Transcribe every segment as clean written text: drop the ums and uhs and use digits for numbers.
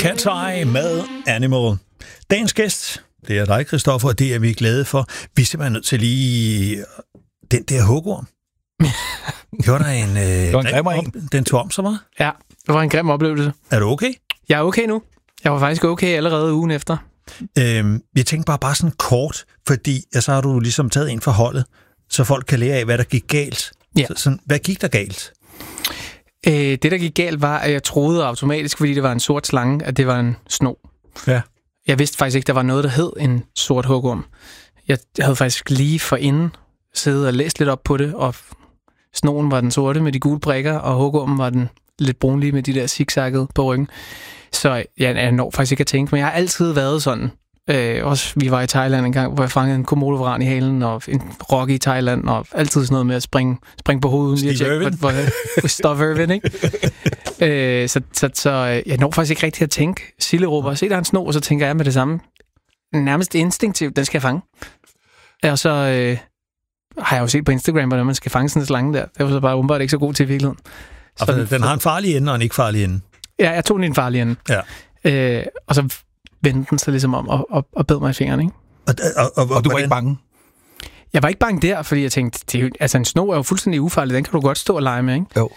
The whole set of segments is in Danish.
Cat's Eye med Animal. Dagens gæst, det er dig, Christoffer, og det er vi glade for. Vi er simpelthen nødt til lige den der hugorm. Det var der en grim den tog om sig, var? Ja, det var en grim oplevelse. Er du okay? Jeg er okay nu. Jeg var faktisk okay allerede ugen efter. Jeg tænkte bare sådan kort, fordi så har du ligesom taget ind for holdet, så folk kan lære af, hvad der gik galt. Ja. Så hvad gik der galt? Det, der gik galt, var, at jeg troede automatisk, fordi det var en sort slange, at det var en sno. Ja. Jeg vidste faktisk ikke, der var noget, der hed en sort hugorm. Jeg havde faktisk lige forinden siddet og læst lidt op på det, og snoen var den sorte med de gule prikker, og hugormen var den lidt brunlige med de der zigzaggede på ryggen. Så jeg når faktisk ikke at tænke, men jeg har altid været sådan. Også vi var i Thailand en gang, hvor jeg fangede en komodovaran i halen, og en rokke i Thailand, og altid sådan noget med at springe på hovedet. Steve Irwin. Steve Irwin, ikke? Så jeg når faktisk ikke rigtig at tænke. Sille råber, se der er en sno, og så tænker jeg med det samme. Nærmest instinktivt, den skal jeg fange. Og så har jeg jo set på Instagram, hvordan man skal fange sådan en slange der. Det var så bare åbenbart ikke så god til i virkeligheden. Så den har en farlig ende og en ikke farlig ende. Ja, jeg tog den i en farlig ende. Ja. Og så vendte den sig ligesom om og bed mig i fingrene, ikke? Og du var ikke bange? Jeg var ikke bange der, fordi jeg tænkte, en sno er jo fuldstændig ufarlig, den kan du godt stå og lege med, ikke? Jo.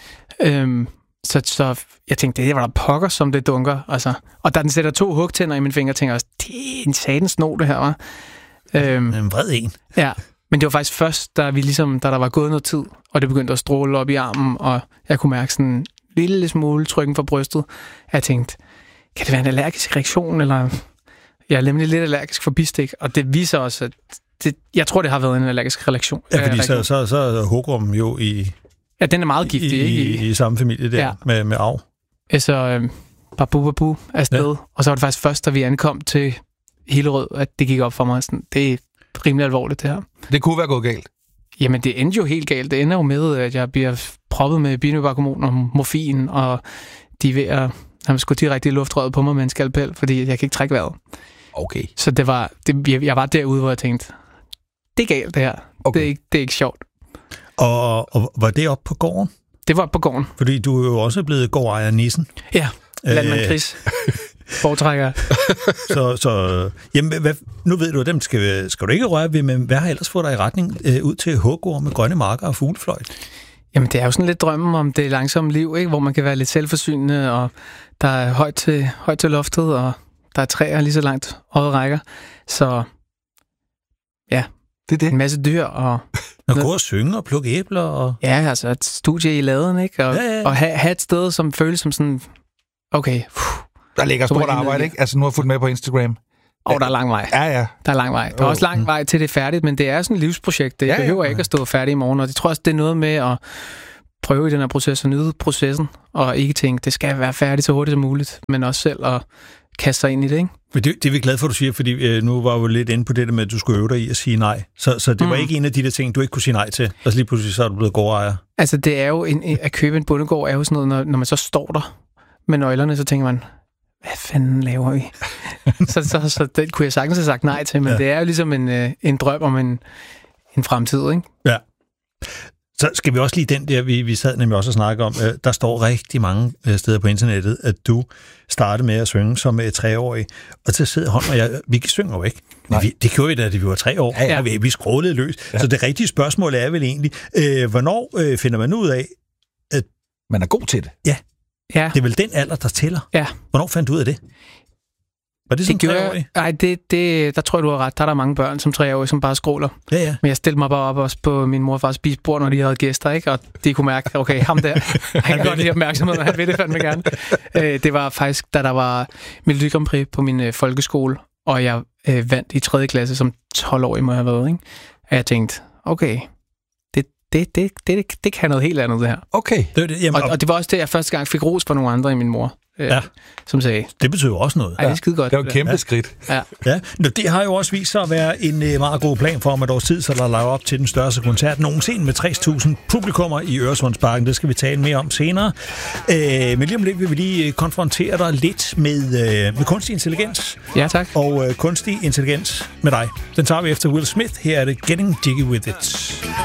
Så jeg tænkte, det var der pokker, som det dunker, altså. Og da den sætter 2 hugtænder i mine fingre, tænker jeg også, det er en satans sno, det her, var. En vred en. Ja, men det var faktisk først, da der var gået noget tid, og det begyndte at stråle op i armen, og jeg kunne mærke sådan en lille smule trykken fra brystet, at jeg tænkte, kan det være en allergisk reaktion, eller jeg er nemlig lidt allergisk for bistik, og det viser også, at jeg tror, det har været en allergisk reaktion. Ja, fordi så er hugormen jo i... Ja, den er meget giftig, ikke? I samme familie der, ja. med arv. Så babu afsted, ja. Og så var det faktisk først, da vi ankom til Hillerød, at det gik op for mig. Sådan, det er rimelig alvorligt, det her. Det kunne være gået galt. Jamen, det endte jo helt galt. Det ender jo med, at jeg bliver proppet med binøbarkhormon og morfin, og de er ved at... Han skulle direkte i luftrøret på mig med en skalpel, fordi jeg kan ikke trække vejret. Okay. Så jeg var derude, hvor jeg tænkte, det er galt det her. Okay. Det er ikke sjovt. Og var det oppe på gården? Det var på gården. Fordi du er jo også blevet gårdejer Nissen. Ja, landmand Chris. Foretrækker. så jamen, nu ved du, at dem skal du ikke røre ved, men hvad har ellers fået dig i retning ud til hugorm med grønne marker og fuglefløjt? Jamen, det er jo sådan lidt drømmen om det langsomme liv, ikke? Hvor man kan være lidt selvforsynende, og der er højt til loftet, og der er træer lige så langt øjet rækker. Så ja, det. En masse dyr. Og gå og synge og plukke æbler. Og... Ja, altså et studie i laden, ikke? Og have et sted, som føles som sådan, okay. Der ligger stort arbejde, ikke? Altså nu har jeg fulgt med på Instagram. Der er lang vej. Ja. Der er lang vej. Der er også lang vej til det er færdigt, men det er sådan et livsprojekt. Det behøver ikke at stå færdigt i morgen, og det tror også, det er noget med at prøve i den her proces og nyde processen, og ikke tænke, det skal være færdigt så hurtigt som muligt, men også selv at kaste sig ind i det, ikke? Men det er vi glade for, du siger, fordi nu var jo lidt inde på det der med, at du skulle øve dig i at sige nej. Så det var ikke en af de der ting, du ikke kunne sige nej til, og så lige pludselig så er du blevet gårdejer. Altså, det er jo at købe en bondegård er jo sådan noget, når man så står der med nøglerne, så tænker man, hvad fanden laver vi? så det kunne jeg sagtens have sagt nej til, men det er jo ligesom en drøm om en fremtid, ikke? Ja. Så skal vi også lige den der, vi sad nemlig også og snakke om, der står rigtig mange steder på internettet, at du startede med at synge som 3-årig, og så sidder hånden og jeg, vi synger jo ikke. Det gjorde vi da vi var 3 år, ja. Vi skrålede løs. Ja. Så det rigtige spørgsmål er vel egentlig, hvornår finder man ud af, at man er god til det? Ja. Det er vel den alder, der tæller. Ja. Hvornår fandt du ud af det? Var det som 3-årig? Nej, der tror jeg, du har ret. Der er der mange børn som 3-årige, som bare skråler. Ja. Men jeg stillede mig bare op også på min mor og fars spisebord, når de havde gæster, ikke? Og de kunne mærke, okay, ham der, han kan godt lide opmærksomhed, han vil det fandme gerne. Det var faktisk, da der var Melodi Grand Prix på min folkeskole, og jeg vandt i 3. klasse som 12-årig, må jeg have været, ikke? Og jeg tænkte, okay, det kan noget helt andet, det her. Okay. Og det var også det, jeg første gang fik ros fra nogle andre end min mor. Som sagde... Det betyder jo også noget. Ej, det er skide godt. Det var et kæmpe skridt. Ja. Det har jo også vist sig at være en meget god plan for om et års tid, så der laver op til den største koncert nogensinde med 60.000 publikummer i Øresundsparken. Det skal vi tale mere om senere. Men lige om lidt vil vi lige konfrontere dig lidt med kunstig intelligens. Ja, tak. Og kunstig intelligens med dig. Den tager vi efter Will Smith. Her er det Getting Jiggy With It.